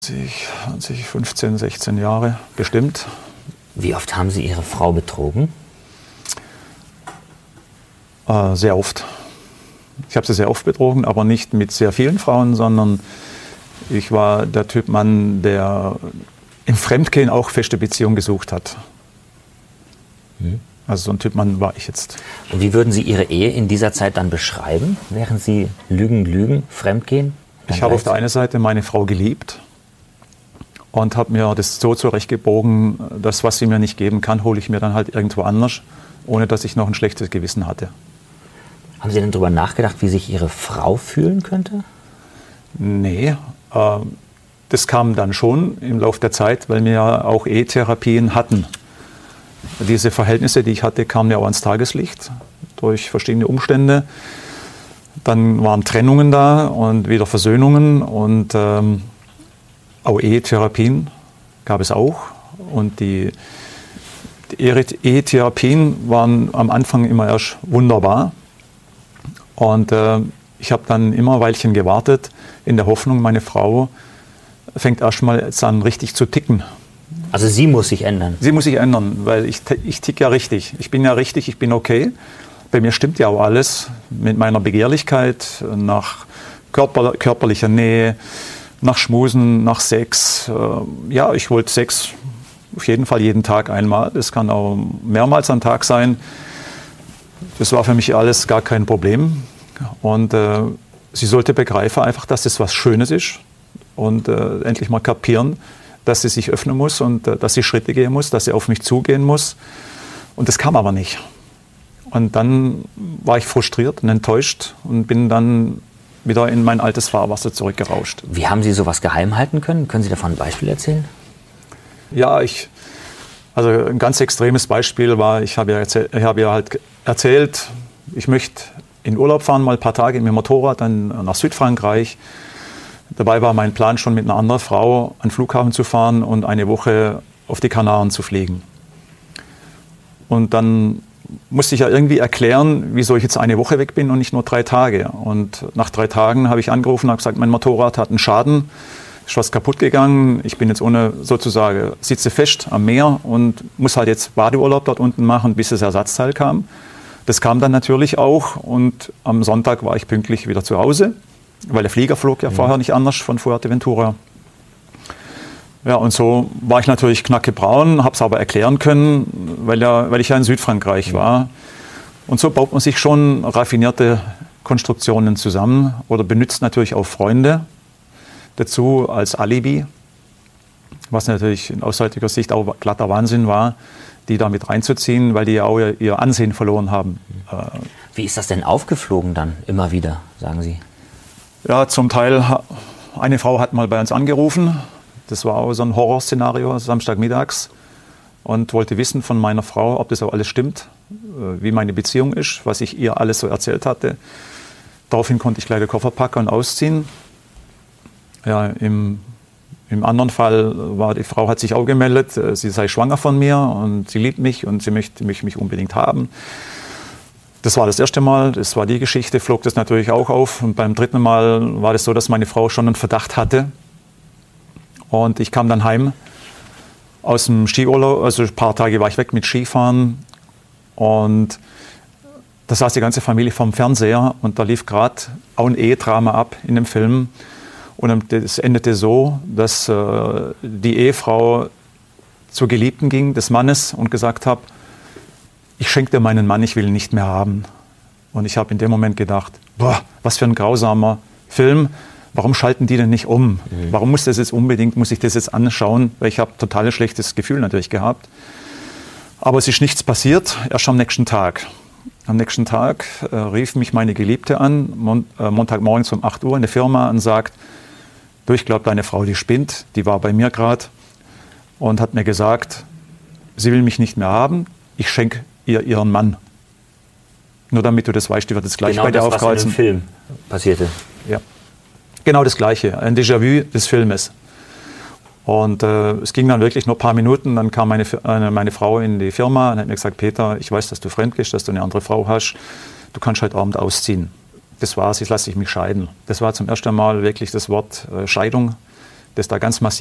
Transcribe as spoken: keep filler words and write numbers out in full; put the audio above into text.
zwanzig, fünfzehn, sechzehn Jahre bestimmt. Wie oft haben Sie Ihre Frau betrogen? Äh, sehr oft. Ich habe sie sehr oft betrogen, aber nicht mit sehr vielen Frauen, sondern ich war der Typ Mann, der im Fremdgehen auch feste Beziehungen gesucht hat. Hm. Also so ein Typ Mann war ich jetzt. Und wie würden Sie Ihre Ehe in dieser Zeit dann beschreiben, während Sie lügen, lügen, Fremdgehen? Ich habe auf der einen Seite meine Frau geliebt und habe mir das so zurechtgebogen, das, was sie mir nicht geben kann, hole ich mir dann halt irgendwo anders, ohne dass ich noch ein schlechtes Gewissen hatte. Haben Sie denn darüber nachgedacht, wie sich Ihre Frau fühlen könnte? Nee, äh, das kam dann schon im Laufe der Zeit, weil wir ja auch Ehetherapien hatten. Diese Verhältnisse, die ich hatte, kamen ja auch ans Tageslicht durch verschiedene Umstände. Dann waren Trennungen da und wieder Versöhnungen und ähm, auch Ehetherapien gab es auch. Und die, die Ehetherapien waren am Anfang immer erst wunderbar. Und äh, ich habe dann immer ein Weilchen gewartet, in der Hoffnung, meine Frau fängt erst mal jetzt an, richtig zu ticken. Also sie muss sich ändern? Sie muss sich ändern, weil ich, ich tick ja richtig. Ich bin ja richtig, ich bin okay. Bei mir stimmt ja auch alles mit meiner Begehrlichkeit nach Körper, körperlicher Nähe, nach Schmusen, nach Sex. Äh, ja, ich wollte Sex auf jeden Fall jeden Tag einmal. Das kann auch mehrmals am Tag sein. Das war für mich alles gar kein Problem. Und äh, sie sollte begreifen einfach, dass das was Schönes ist und äh, endlich mal kapieren, dass sie sich öffnen muss und äh, dass sie Schritte gehen muss, dass sie auf mich zugehen muss. Und das kam aber nicht. Und dann war ich frustriert und enttäuscht und bin dann wieder in mein altes Fahrwasser zurückgerauscht. Wie haben Sie sowas geheim halten können? Können Sie davon ein Beispiel erzählen? Ja, ich, also ein ganz extremes Beispiel war, ich habe ja, erzähl, ich habe ja halt erzählt, ich möchte in Urlaub fahren, mal ein paar Tage mit dem Motorrad, dann nach Südfrankreich. Dabei war mein Plan schon mit einer anderen Frau an den Flughafen zu fahren und eine Woche auf die Kanaren zu fliegen. Und dann musste ich ja irgendwie erklären, wieso ich jetzt eine Woche weg bin und nicht nur drei Tage. Und nach drei Tagen habe ich angerufen und habe gesagt, mein Motorrad hat einen Schaden, ist was kaputt gegangen. Ich bin jetzt ohne, sozusagen, sitze fest am Meer und muss halt jetzt Badeurlaub dort unten machen, bis das Ersatzteil kam. Das kam dann natürlich auch und am Sonntag war ich pünktlich wieder zu Hause, weil der Flieger flog ja mhm. vorher nicht anders von Fuerteventura. Ja, und so war ich natürlich knackebraun, habe es aber erklären können, weil, ja, weil ich ja in Südfrankreich war. Und so baut man sich schon raffinierte Konstruktionen zusammen oder benutzt natürlich auch Freunde dazu als Alibi, was natürlich in ausseitiger Sicht auch glatter Wahnsinn war, die da mit reinzuziehen, weil die ja auch ihr Ansehen verloren haben. Wie ist das denn aufgeflogen dann immer wieder, sagen Sie? Ja, zum Teil, eine Frau hat mal bei uns angerufen. Das war auch so ein Horrorszenario, Samstagmittags, und wollte wissen von meiner Frau, ob das auch alles stimmt, wie meine Beziehung ist, was ich ihr alles so erzählt hatte. Daraufhin konnte ich gleich den Koffer packen und ausziehen. Ja, im, im anderen Fall war die Frau, hat sich auch gemeldet, sie sei schwanger von mir und sie liebt mich und sie möchte mich, mich unbedingt haben. Das war das erste Mal, das war die Geschichte, flog das natürlich auch auf. Und beim dritten Mal war das so, dass meine Frau schon einen Verdacht hatte. Und ich kam dann heim aus dem Skiurlaub, also ein paar Tage war ich weg mit Skifahren. Und da saß die ganze Familie vorm Fernseher und da lief gerade auch ein Ehedrama ab in dem Film. Und es endete so, dass äh, die Ehefrau zur Geliebten ging, des Mannes, und gesagt hat, ich schenke dir meinen Mann, ich will ihn nicht mehr haben. Und ich habe in dem Moment gedacht, boah, was für ein grausamer Film. Warum schalten die denn nicht um? Mhm. Warum muss das jetzt unbedingt, muss ich das jetzt anschauen? Weil ich habe total ein schlechtes Gefühl natürlich gehabt. Aber es ist nichts passiert, erst am nächsten Tag. Am nächsten Tag äh, rief mich meine Geliebte an, Mon äh, Montagmorgens um acht Uhr in der Firma, und sagt, du, ich glaube, deine Frau, die spinnt, die war bei mir gerade und hat mir gesagt, sie will mich nicht mehr haben, ich schenke ihr ihren Mann. Nur damit du das weißt, die wird jetzt gleich genau bei dir das, aufkreuzen. Was in dem Film passierte. Ja. Genau das Gleiche, ein Déjà-vu des Filmes. Und äh, es ging dann wirklich nur ein paar Minuten, dann kam meine, äh, meine Frau in die Firma und hat mir gesagt, Peter, ich weiß, dass du fremd gehst, dass du eine andere Frau hast, du kannst heute Abend ausziehen. Das war's, jetzt lasse ich mich scheiden. Das war zum ersten Mal wirklich das Wort äh, Scheidung das da ganz massiv